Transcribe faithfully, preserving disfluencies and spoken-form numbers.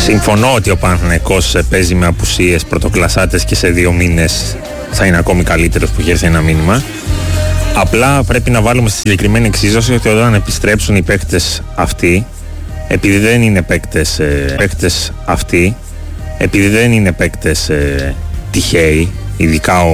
Συμφωνώ ότι ο Παναθηναϊκός παίζει με απουσίες πρωτοκλασσάτες και σε δύο μήνες θα είναι ακόμη καλύτερος που έχει έρθει ένα μήνυμα. Απλά πρέπει να βάλουμε στη συγκεκριμένη εξίσωση ότι όταν επιστρέψουν οι παίκτες αυτοί, επειδή δεν είναι παίκτες, ε, παίκτες αυτοί, επειδή δεν είναι παίκτες ε, τυχαίοι, ειδικά ο